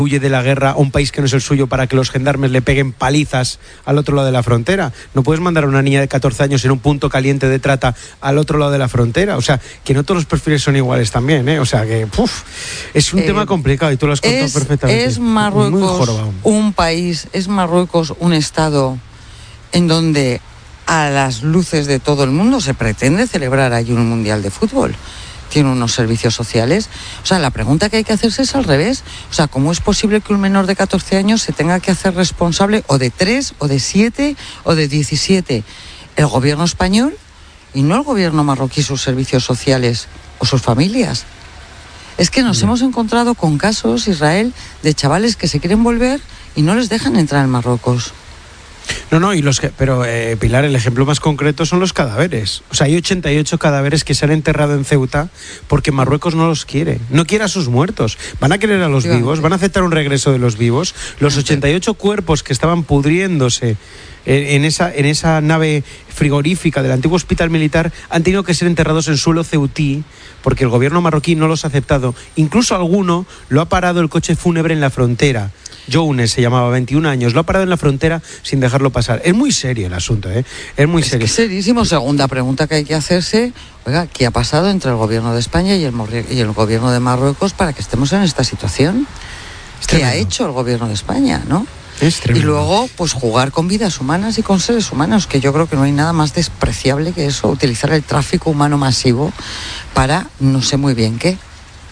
huye de la guerra a un país que no es el suyo para que los gendarmes le peguen palizas al otro lado de la frontera. No puedes mandar a una niña de 14 años en un punto caliente de trata al otro lado de la frontera. O sea, que no todos los perfiles son iguales también, ¿eh? O sea, que es un tema complicado y tú lo has contado perfectamente. Es Marruecos un país, es Marruecos un estado en donde a las luces de todo el mundo se pretende celebrar allí un mundial de fútbol. Tiene unos servicios sociales. O sea, la pregunta que hay que hacerse es al revés. O sea, ¿cómo es posible que un menor de 14 años se tenga que hacer responsable o de 3, o de 7, o de 17? El gobierno español y no el gobierno marroquí, sus servicios sociales o sus familias. Es que nos hemos encontrado con casos, Israel, de chavales que se quieren volver y no les dejan entrar en Marruecos. No, pero Pilar, el ejemplo más concreto son los cadáveres. O sea, hay 88 cadáveres que se han enterrado en Ceuta porque Marruecos no los quiere. No quiere a sus muertos. Van a querer a los vivos, van a aceptar un regreso de los vivos. Los 88 cuerpos que estaban pudriéndose en esa nave frigorífica del antiguo hospital militar han tenido que ser enterrados en suelo ceutí porque el gobierno marroquí no los ha aceptado. Incluso alguno lo ha parado el coche fúnebre en la frontera. Jounes se llamaba, 21 años, lo ha parado en la frontera sin dejarlo pasar. Es muy serio el asunto, ¿eh? Es muy serio. Es serísimo. Segunda pregunta que hay que hacerse, oiga, ¿qué ha pasado entre el gobierno de España y el gobierno de Marruecos para que estemos en esta situación? ¿Qué ha hecho el gobierno de España, no? Y luego, pues jugar con vidas humanas y con seres humanos, que yo creo que no hay nada más despreciable que eso, utilizar el tráfico humano masivo para no sé muy bien qué.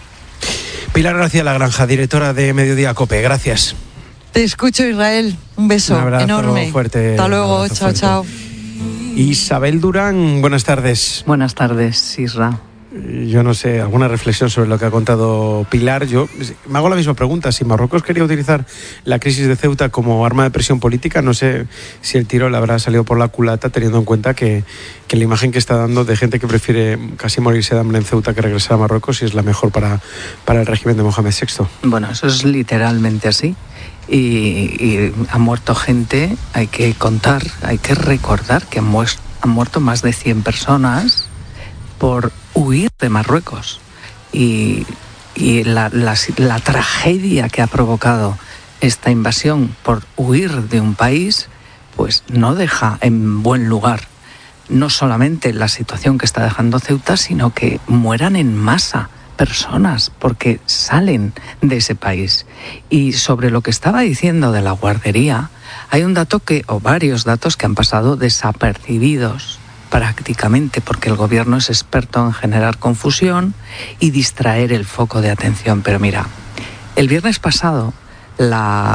Pilar García Lagranja, directora de Mediodía COPE, gracias. Te escucho, Israel. Un beso enorme. Fuerte. Hasta luego, chao. Isabel Durán, buenas tardes. Buenas tardes, Isra. Yo no sé, alguna reflexión sobre lo que ha contado Pilar. Yo me hago la misma pregunta. Si Marruecos quería utilizar la crisis de Ceuta como arma de presión política, no sé si el tiro le habrá salido por la culata, teniendo en cuenta que la imagen que está dando de gente que prefiere casi morirse de hambre en Ceuta que regresar a Marruecos y es la mejor para el régimen de Mohamed VI. Bueno, eso es literalmente así. Y ha muerto gente, hay que recordar que han muerto más de 100 personas por huir de Marruecos. Y la tragedia que ha provocado esta invasión por huir de un país, pues no deja en buen lugar no solamente la situación que está dejando Ceuta, sino que mueran en masa personas porque salen de ese país. Y sobre lo que estaba diciendo de la guardería, hay un dato o varios datos que han pasado desapercibidos prácticamente, porque el gobierno es experto en generar confusión y distraer el foco de atención. Pero mira, el viernes pasado la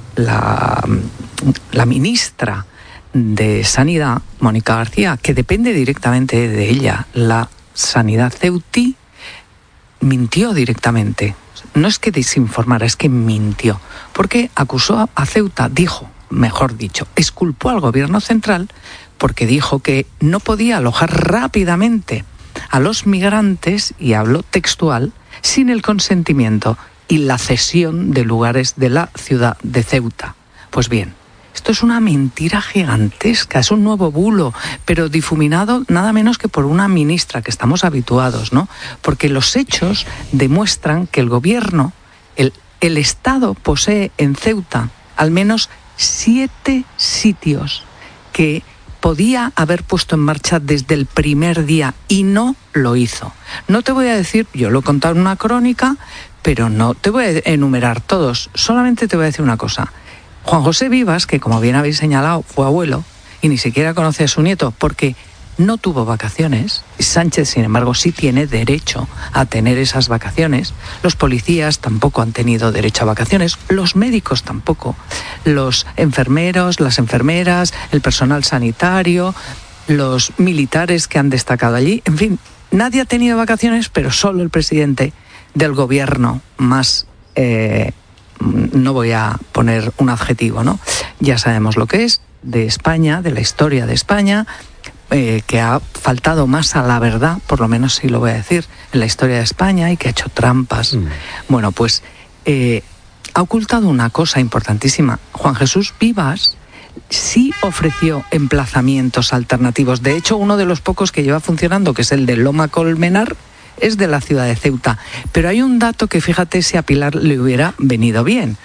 ministra de Sanidad, Mónica García, que depende directamente de ella, la sanidad ceutí, mintió directamente. No es que desinformara, es que mintió, porque acusó a Ceuta, exculpó al gobierno central porque dijo que no podía alojar rápidamente a los migrantes, y hablo textual, sin el consentimiento y la cesión de lugares de la ciudad de Ceuta. Pues bien, esto es una mentira gigantesca, es un nuevo bulo, pero difuminado nada menos que por una ministra, que estamos habituados, ¿no? Porque los hechos demuestran que el gobierno, el Estado posee en Ceuta al menos 7 sitios que podía haber puesto en marcha desde el primer día y no lo hizo. No te voy a decir, yo lo he contado en una crónica, pero no te voy a enumerar todos, solamente te voy a decir una cosa. Juan José Vivas, que como bien habéis señalado, fue abuelo y ni siquiera conoce a su nieto porque no tuvo vacaciones. Sánchez, sin embargo, sí tiene derecho a tener esas vacaciones. Los policías tampoco han tenido derecho a vacaciones, los médicos tampoco, los enfermeros, las enfermeras, el personal sanitario, los militares que han destacado allí. En fin, nadie ha tenido vacaciones, pero solo el presidente del gobierno más... no voy a poner un adjetivo, ¿no? Ya sabemos lo que es, de España, de la historia de España, que ha faltado más a la verdad, por lo menos sí lo voy a decir, en la historia de España, y que ha hecho trampas. Bueno, pues ha ocultado una cosa importantísima. Juan Jesús Vivas sí ofreció emplazamientos alternativos. De hecho, uno de los pocos que lleva funcionando, que es el de Loma Colmenar, es de la ciudad de Ceuta. Pero hay un dato que, fíjate, si a Pilar le hubiera venido bien.